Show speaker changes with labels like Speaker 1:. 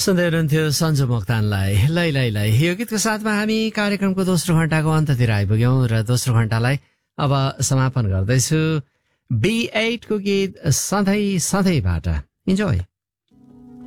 Speaker 1: सुन्दै हुनुहुन्थ्यो सन्जु मोक्तानलाई लै यो गीतको साथमा हामी कार्यक्रमको दोस्रो घण्टाको अन्ततिर आइपुग्यौं र दोस्रो घण्टालाई अब समापन गर्दैछु B8 को गीत सधैँ सधैँबाट इन्जोय।